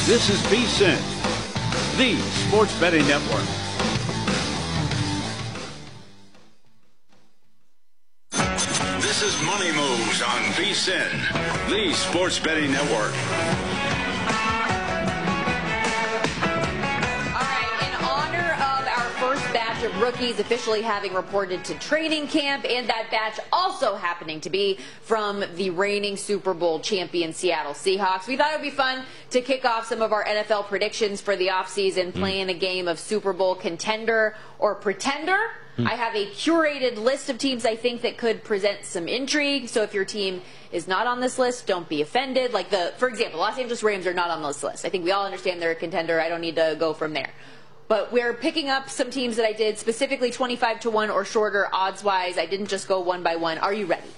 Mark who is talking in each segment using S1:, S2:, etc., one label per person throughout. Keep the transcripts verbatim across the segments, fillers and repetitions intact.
S1: This is V S I N, the Sports Betting Network. This is Money Moves on V S I N, the Sports Betting Network.
S2: Of rookies officially having reported to training camp, and that batch also happening to be from the reigning Super Bowl champion Seattle Seahawks. We thought it would be fun to kick off some of our N F L predictions for the offseason, playing a game of Super Bowl contender or pretender. I have a curated list of teams I think that could present some intrigue. So if your team is not on this list, don't be offended. Like the, for example, Los Angeles Rams are not on this list. I think we all understand they're a contender. I don't need to go from there. But we're picking up some teams that I did specifically twenty-five to one or shorter odds-wise. I didn't just go one by one. Are you ready?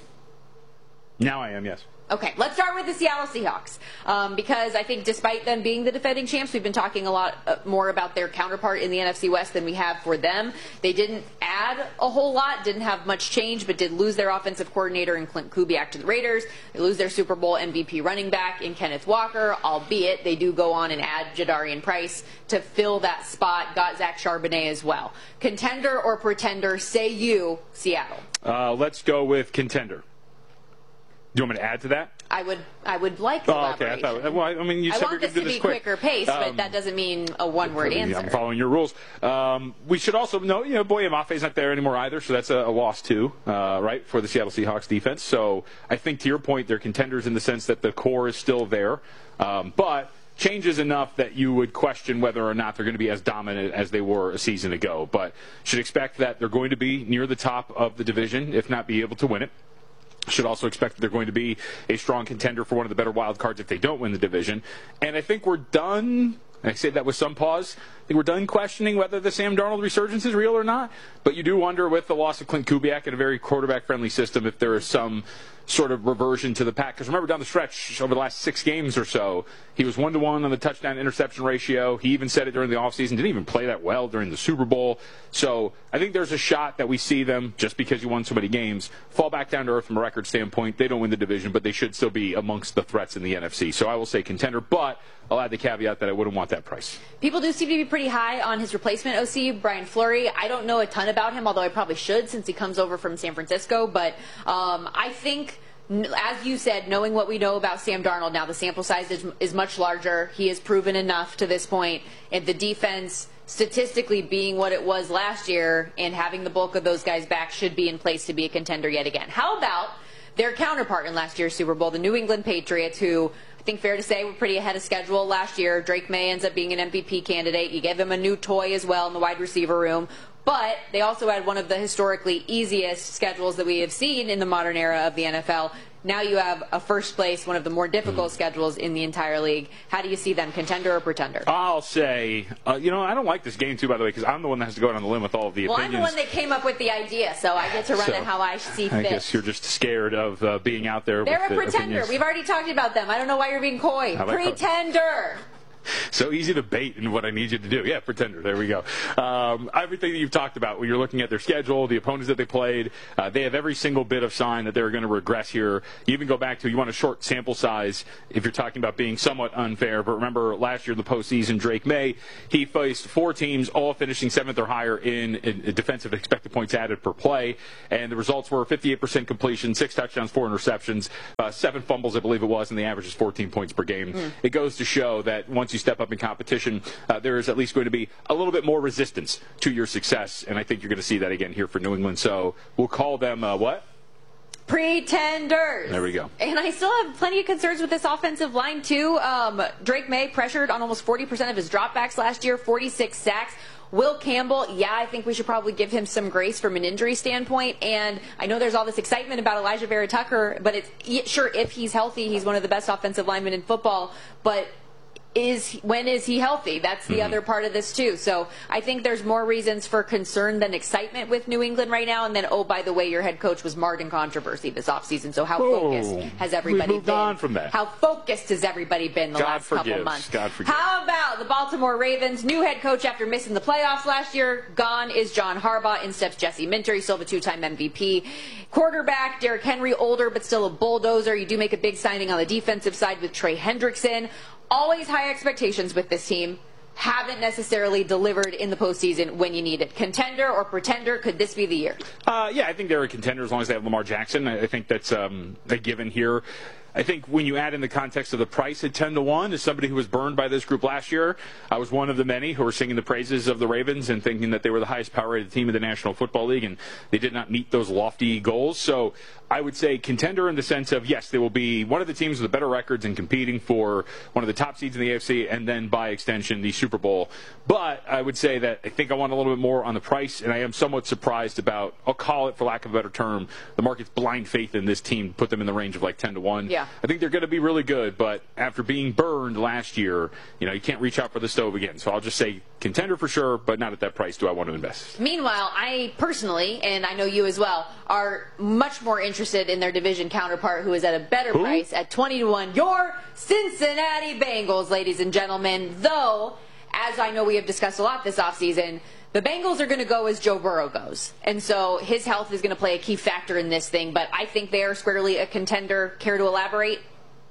S3: Now I am, yes.
S2: Okay, let's start with the Seattle Seahawks, um, because I think despite them being the defending champs, we've been talking a lot uh, more about their counterpart in the N F C West than we have for them. They didn't add a whole lot, didn't have much change, but did lose their offensive coordinator in Clint Kubiak to the Raiders. They lose their Super Bowl M V P running back in Kenneth Walker, albeit they do go on and add Jadarian Price to fill that spot. Got Zach Charbonnet as well. Contender or pretender, say you, Seattle.
S3: Uh, let's go with contender. Do you want me to add to that?
S2: I would I would like
S3: oh,
S2: elaboration.
S3: okay. I thought, well, I mean, you
S2: I
S3: said
S2: want
S3: we're
S2: this
S3: going
S2: to
S3: do
S2: be
S3: quick.
S2: quicker pace,
S3: um,
S2: but that doesn't mean a one-word answer.
S3: I'm following your rules. Um, we should also know, you know, Boye Mafe's not there anymore either, so that's a, a loss too, uh, right, for the Seattle Seahawks defense. So I think, to your point, they're contenders in the sense that the core is still there, um, but changes enough that you would question whether or not they're going to be as dominant as they were a season ago. But should expect that they're going to be near the top of the division, if not be able to win it. Should also expect that they're going to be a strong contender for one of the better wild cards if they don't win the division. And I think we're done. I say that with some pause. I think we're done questioning whether the Sam Darnold resurgence is real or not. But you do wonder, with the loss of Clint Kubiak in a very quarterback-friendly system, if there is some sort of reversion to the pack. Because remember, down the stretch, over the last six games or so, he was one to one on the touchdown-interception ratio. He even said it during the offseason. Didn't even play that well during the Super Bowl. So I think there's a shot that we see them, just because you won so many games, fall back down to earth from a record standpoint. They don't win the division, but they should still be amongst the threats in the N F C. So I will say contender, but I'll add the caveat that I wouldn't want that price.
S2: People do seem to be pretty high on his replacement O C, Brian Fleury. I don't know a ton about him, although I probably should since he comes over from San Francisco. But um, I think, as you said, knowing what we know about Sam Darnold now, the sample size is, is much larger. He has proven enough to this point. And the defense, statistically being what it was last year and having the bulk of those guys back, should be in place to be a contender yet again. How about their counterpart in last year's Super Bowl, the New England Patriots, who I think fair to say we're pretty ahead of schedule last year. Drake May ends up being an M V P candidate. You gave him a new toy as well in the wide receiver room. But they also had one of the historically easiest schedules that we have seen in the modern era of the N F L. Now you have a first place, one of the more difficult mm. schedules in the entire league. How do you see them, contender or pretender?
S3: I'll say, uh, you know, I don't like this game, too, by the way, because I'm the one that has to go out on the limb with all of the
S2: well,
S3: opinions.
S2: Well, I'm the one that came up with the idea, so I get to run
S3: so,
S2: it how I see fit.
S3: I guess you're just scared of uh, being out there
S2: They're
S3: with
S2: a
S3: the
S2: pretender.
S3: opinions.
S2: We've already talked about them. I don't know why you're being coy.
S3: Like
S2: pretender.
S3: So easy to bait in what I need you to do. Yeah, pretender. There we go. Um, everything that you've talked about when you're looking at their schedule, the opponents that they played, uh, they have every single bit of sign that they're going to regress here. You even go back to, you want a short sample size if you're talking about being somewhat unfair. But remember, last year in the postseason, Drake May, he faced four teams, all finishing seventh or higher in, in defensive expected points added per play. And the results were fifty-eight percent completion, six touchdowns, four interceptions, uh, seven fumbles, I believe it was, and the average is fourteen points per game. Mm. It goes to show that once you step up in competition, uh, there is at least going to be a little bit more resistance to your success, and I think you're going to see that again here for New England. So we'll call them uh, what?
S2: Pretenders.
S3: There we go.
S2: And I still have plenty of concerns with this offensive line, too. Um, Drake May pressured on almost forty percent of his dropbacks last year, forty-six sacks. Will Campbell, yeah, I think we should probably give him some grace from an injury standpoint. And I know there's all this excitement about Elijah Vera Tucker, but it's sure, if he's healthy, he's one of the best offensive linemen in football. But is when is he healthy? That's the mm-hmm. other part of this too. So I think there's more reasons for concern than excitement with New England right now. And then, oh, by the way, your head coach was marred in controversy this offseason. So how
S3: Whoa.
S2: focused has everybody
S3: we moved
S2: been?
S3: on from that.
S2: How focused has everybody been the
S3: God
S2: last
S3: forgives.
S2: couple months?
S3: God forgives.
S2: How about the Baltimore Ravens? New head coach after missing the playoffs last year. Gone is John Harbaugh. In steps Jesse Minter. He's still have a two-time M V P. Quarterback Derrick Henry, older but still a bulldozer. You do make a big signing on the defensive side with Trey Hendrickson. always high expectations with this team. Haven't necessarily delivered in the postseason when you need it. Contender or pretender, could this be the year?
S3: Uh, yeah, I think they're a contender as long as they have Lamar Jackson. I think that's um, a given here. I think when you add in the context of the price at ten to one, as somebody who was burned by this group last year, I was one of the many who were singing the praises of the Ravens and thinking that they were the highest power-rated team in the National Football League, and they did not meet those lofty goals. So I would say contender in the sense of, yes, they will be one of the teams with the better records and competing for one of the top seeds in the A F C and then, by extension, the Super Bowl. But I would say that I think I want a little bit more on the price, and I am somewhat surprised about, I'll call it, for lack of a better term, the market's blind faith in this team, put them in the range of like ten to one.
S2: Yeah.
S3: I think they're going to be really good, but after being burned last year, you know, you can't reach out for the stove again. So I'll just say contender for sure, but not at that price do I want to invest.
S2: Meanwhile, I personally, and I know you as well, are much more interested in their division counterpart who is at a better
S3: Who?
S2: price at twenty to one. Your Cincinnati Bengals, ladies and gentlemen. Though, as I know we have discussed a lot this offseason, the Bengals are going to go as Joe Burrow goes. And so his health is going to play a key factor in this thing, but I think they are squarely a contender. Care to elaborate?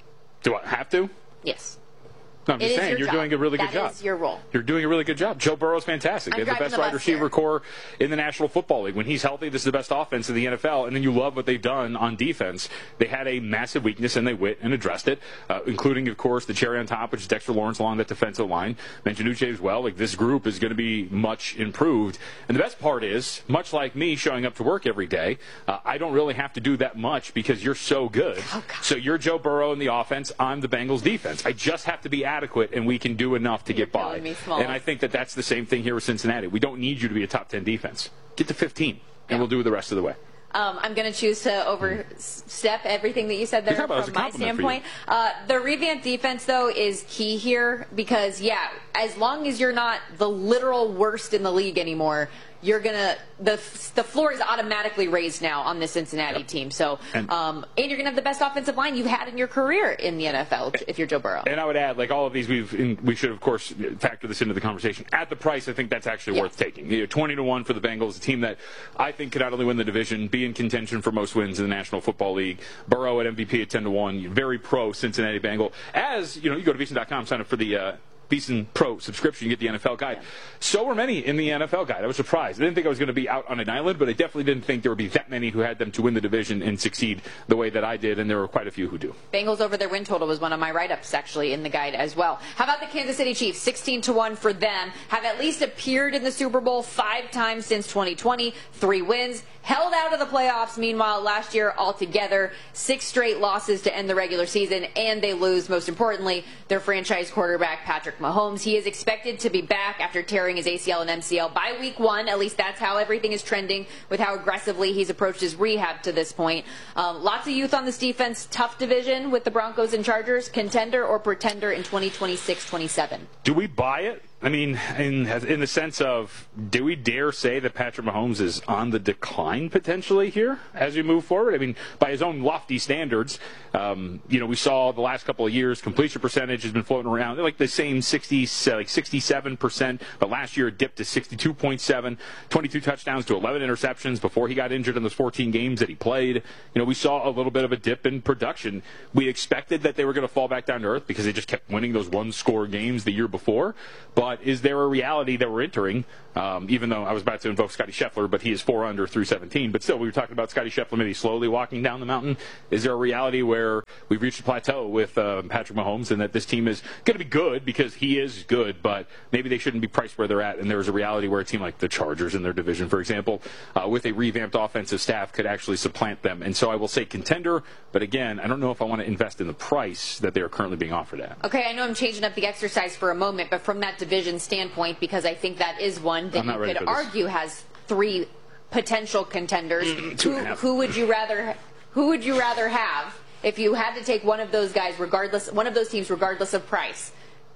S3: Do I have to?
S2: Yes.
S3: No, I'm just
S2: It is
S3: saying,
S2: your
S3: you're
S2: job.
S3: doing a really good
S2: That
S3: job.
S2: is your role.
S3: You're doing a really good job. Joe Burrow's fantastic.
S2: I'm
S3: They have the
S2: driving
S3: best
S2: the
S3: wide
S2: bus
S3: receiver
S2: here.
S3: core in the National Football League. When he's healthy, this is the best offense in the N F L, and then you love what they've done on defense. They had a massive weakness, and they went and addressed it, uh, including, of course, the cherry on top, which is Dexter Lawrence along that defensive line. Mentioned Uche as well. Like, this group is going to be much improved. And the best part is, much like me showing up to work every day, uh, I don't really have to do that much because you're so good.
S2: Oh, God.
S3: So you're Joe Burrow in the offense. I'm the Bengals defense. I just have to be adequate, and we can do enough to
S2: You're
S3: get by.
S2: killing me, Small.
S3: And I think that that's the same thing here with Cincinnati. We don't need you to be a top ten defense. Get to fifteen, and
S2: Yeah.
S3: we'll do it the rest of the way.
S2: Um, I'm going to choose to overstep everything that you said there
S3: You're talking about
S2: from
S3: it as a
S2: my
S3: compliment for you.
S2: standpoint. Uh, the revamped defense, though, is key here because, yeah, as long as you're not the literal worst in the league anymore, you're going to – the the floor is automatically raised now on the Cincinnati
S3: Yep.
S2: team. So,
S3: And-
S2: um, and you're going to have the best offensive line you've had in your career in the N F L if you're Joe Burrow.
S3: And I would add, like all of these, we've in, we should of course factor this into the conversation. At the price, I think that's actually
S2: Yeah.
S3: worth taking. You know, twenty to one for the Bengals, a team that I think could not only win the division, be in contention for most wins in the National Football League. Burrow at M V P at ten to one, very pro Cincinnati Bengal. As you know, you go to V S I N dot com, sign up for the uh, V S I N Pro subscription, you get the N F L guide.
S2: Yeah.
S3: So were many in the N F L guide. I was surprised. I didn't think I was going to be out on an island, but I definitely didn't think there would be that many who had them to win the division and succeed the way that I did, and there were quite a few who do.
S2: Bengals over their win total was one of my write-ups actually in the guide as well. How about the Kansas City Chiefs? sixteen to one for them. Have at least appeared in the Super Bowl five times since twenty twenty. Three wins. Held out of the playoffs, meanwhile, last year altogether. Six straight losses to end the regular season, and they lose, most importantly, their franchise quarterback, Patrick Mahomes. He is expected to be back after tearing his A C L and M C L by week one. At least that's how everything is trending with how aggressively he's approached his rehab to this point. Um, lots of youth on this defense. Tough division with the Broncos and Chargers. Contender or pretender in twenty twenty-six twenty-seven?
S3: Do we buy it? I mean, in in the sense of, do we dare say that Patrick Mahomes is on the decline potentially here as we move forward? I mean, by his own lofty standards, um, you know, we saw the last couple of years completion percentage has been floating around like the same sixty, like sixty-seven percent, but last year it dipped to sixty-two point seven, twenty-two touchdowns to eleven interceptions before he got injured in those fourteen games that he played. You know, we saw a little bit of a dip in production. We expected that they were going to fall back down to earth because they just kept winning those one-score games the year before, but But is there a reality that we're entering, um, even though I was about to invoke Scotty Scheffler, but he is four under through seventeen. But still, we were talking about Scotty Scheffler maybe slowly walking down the mountain. Is there a reality where we've reached a plateau with uh, Patrick Mahomes and that this team is going to be good because he is good, but maybe they shouldn't be priced where they're at, and there's a reality where a team like the Chargers in their division, for example, uh, with a revamped offensive staff could actually supplant them. And so I will say contender, but again, I don't know if I want to invest in the price that they are currently being offered at.
S2: Okay, I know I'm changing up the exercise for a moment, but from that division standpoint, because I think that is one that
S3: I'm not
S2: you
S3: ready
S2: could
S3: for this.
S2: argue has three potential contenders.
S3: two
S2: who,
S3: and a half.
S2: who would you rather? Who would you rather have if you had to take one of those guys, regardless, one of those teams, regardless of price?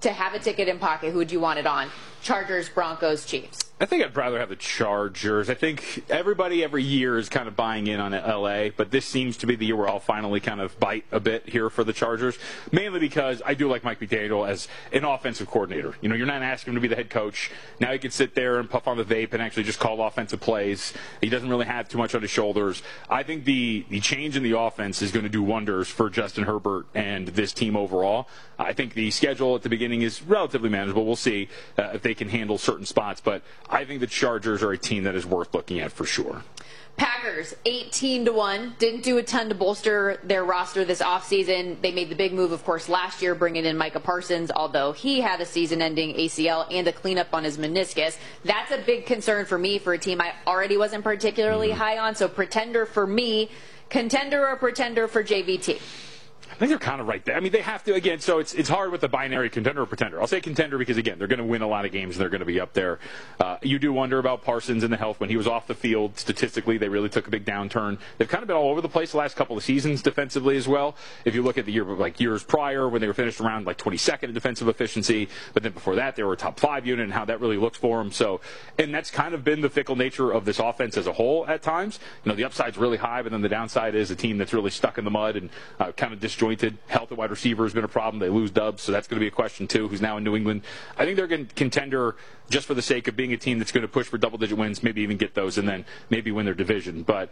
S2: to have a ticket in pocket, who would you want it on? Chargers, Broncos, Chiefs.
S3: I think I'd rather have the Chargers. I think everybody every year is kind of buying in on L A, but this seems to be the year where I'll finally kind of bite a bit here for the Chargers, mainly because I do like Mike McDaniel as an offensive coordinator. You know, you're not asking him to be the head coach. Now he can sit there and puff on the vape and actually just call offensive plays. He doesn't really have too much on his shoulders. I think the, the change in the offense is going to do wonders for Justin Herbert and this team overall. I think the schedule at the beginning is relatively manageable. We'll see uh, if they can handle certain spots, but I think the Chargers are a team that is worth looking at for sure.
S2: Packers, eighteen to one. Didn't do a ton to bolster their roster this offseason. They made the big move, of course, last year, bringing in Micah Parsons, although he had a season-ending A C L and a cleanup on his meniscus. That's a big concern for me for a team I already wasn't particularly mm-hmm. high on. So pretender for me, contender or pretender for J V T?
S3: I think they're kind of right there. I mean, they have to, again, so it's it's hard with the binary contender or pretender. I'll say contender because, again, they're going to win a lot of games and they're going to be up there. Uh, you do wonder about Parsons and the health. When he was off the field, statistically, they really took a big downturn. They've kind of been all over the place the last couple of seasons defensively as well. If you look at the year, like years prior when they were finished around like twenty-second in defensive efficiency, but then before that they were a top five unit and how that really looks for them. So, and that's kind of been the fickle nature of this offense as a whole at times. You know, the upside's really high, but then the downside is a team that's really stuck in the mud and uh, kind of disjointed. Health at wide receiver has been a problem. They lose Dubs, so that's going to be a question too, who's now in New England. I think they're going to contender just for the sake of being a team that's going to push for double-digit wins, maybe even get those, and then maybe win their division. But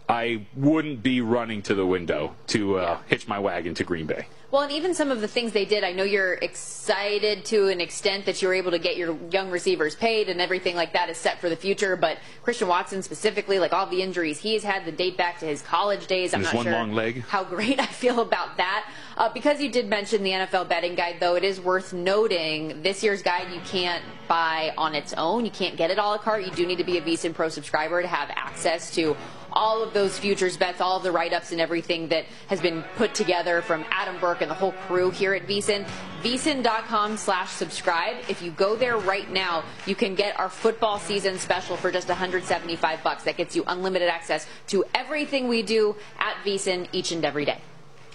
S3: I wouldn't be running to the window to uh, hitch my wagon to Green Bay.
S2: Well, and even some of the things they did, I know you're excited to an extent that you were able to get your young receivers paid and everything like that is set for the future. But Christian Watson specifically, like all the injuries he's had that date back to his college days, I'm
S3: and his
S2: not
S3: one
S2: sure
S3: long leg.
S2: how great I feel about that. Uh, because you did mention the N F L betting guide, though, it is worth noting this year's guide you can't buy on its own. You can't get it a la carte. You do need to be a VSiN Pro subscriber to have access to all of those futures bets, all of the write-ups and everything that has been put together from Adam Burke and the whole crew here at VSiN. VSiN.com slash subscribe. If you go there right now, you can get our football season special for just one hundred seventy-five bucks. That gets you unlimited access to everything we do at VSiN each and every day.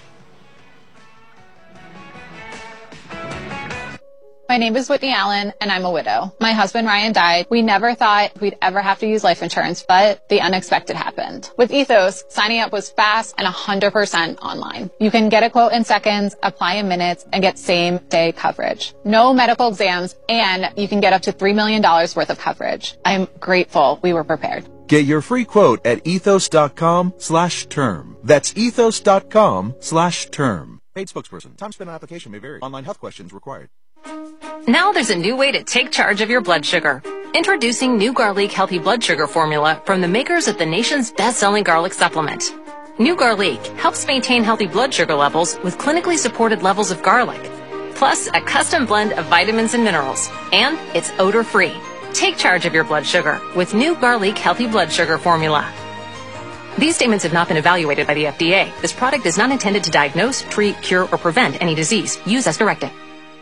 S4: My name is Whitney Allen, and I'm a widow. My husband, Ryan, died. We never thought we'd ever have to use life insurance, but the unexpected happened. With Ethos, signing up was fast and one hundred percent online. You can get a quote in seconds, apply in minutes, and get same-day coverage. No medical exams, and you can get up to three million dollars worth of coverage. I'm grateful we were prepared.
S5: Get your free quote at ethos.com slash term. That's ethos.com slash term. Paid spokesperson. Time spent on application may vary. Online health questions required.
S6: Now there's a new way to take charge of your blood sugar. Introducing new Garlic Healthy Blood Sugar Formula from the makers of the nation's best-selling garlic supplement. New Garlic helps maintain healthy blood sugar levels with clinically supported levels of garlic, plus a custom blend of vitamins and minerals, and it's odor-free. Take charge of your blood sugar with new Garlic Healthy Blood Sugar Formula. These statements have not been evaluated by the F D A. This product is not intended to diagnose, treat, cure, or prevent any disease. Use as directed.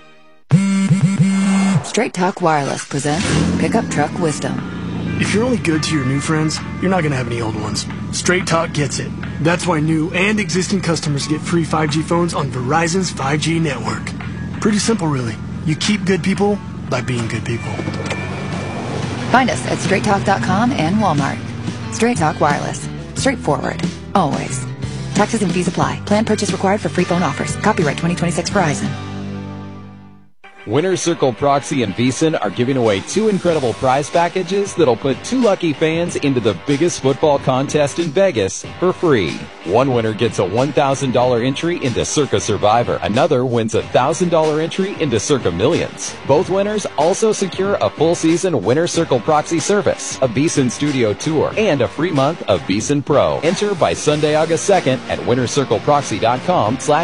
S7: Straight Talk Wireless presents Pickup Truck Wisdom.
S8: If you're only good to your new friends, you're not going to have any old ones. Straight Talk gets it. That's why new and existing customers get free five G phones on Verizon's five G network. Pretty simple, really. You keep good people by being good people.
S7: Find us at straight talk dot com and Walmart. Straight Talk Wireless. Straightforward. Always. Taxes and fees apply. Plan purchase required for free phone offers. Copyright twenty twenty-six Verizon.
S9: Winner Circle Proxy and VSiN are giving away two incredible prize packages that'll put two lucky fans into the biggest football contest in Vegas for free. One winner gets a one thousand dollars entry into Circa Survivor. Another wins a one thousand dollars entry into Circa Millions. Both winners also secure a full season Winner Circle Proxy service, a VSiN studio tour, and a free month of VSiN Pro. Enter by Sunday, August second at winner circle proxy dot com slash